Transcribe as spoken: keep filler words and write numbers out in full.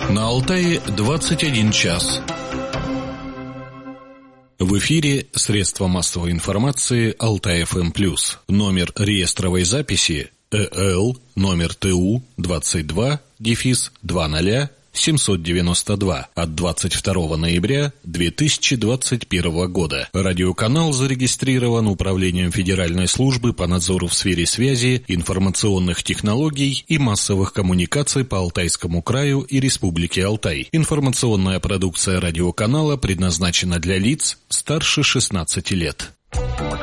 На Алтае двадцать один час. В эфире средства массовой информации Алтай-ФМ+. Номер реестровой записи ЭЛ номер ТУ двадцать два дефис двадцать семьсот девяносто два от двадцать второго ноября две тысячи двадцать первого года. Радиоканал зарегистрирован Управлением Федеральной службы по надзору в сфере связи, информационных технологий и массовых коммуникаций по Алтайскому краю и Республике Алтай. Информационная продукция радиоканала предназначена для лиц старше шестнадцати лет.